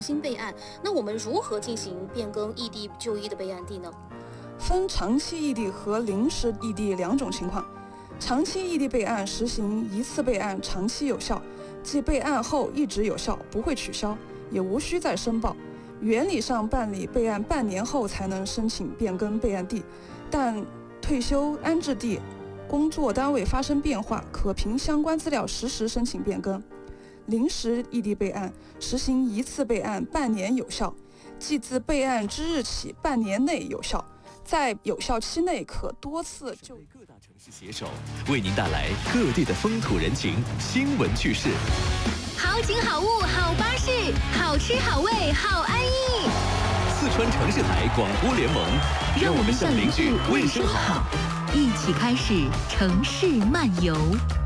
新备案，那我们如何进行变更异地就医的备案地呢？ 分长期异地和临时异地两种情况。长期异地备案实行一次备案长期有效，即备案后一直有效，不会取消，也无需再申报。原理上办理备案半年后才能申请变更备案地，但退休安置地、工作单位发生变化，可凭相关资料实时申请变更。临时异地备案实行一次备案半年有效，即自备案之日起半年内有效，在有效期内可多次就各大城市携手为您带来各地的风土人情、新闻趣事。 好景好物好巴士，好吃好味好安逸。 四川城市台广播联盟， 让我们向邻居问声好，一起开始城市漫游。